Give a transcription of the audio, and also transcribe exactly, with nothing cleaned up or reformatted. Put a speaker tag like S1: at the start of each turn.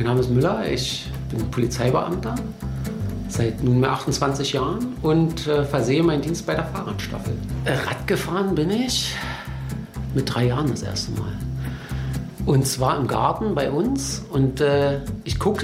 S1: Mein Name ist Müller, ich bin Polizeibeamter seit nunmehr achtundzwanzig Jahren und äh, versehe meinen Dienst bei der Fahrradstaffel. Äh, Rad gefahren bin ich mit drei Jahren das erste Mal. Und zwar im Garten bei uns und äh, ich guckte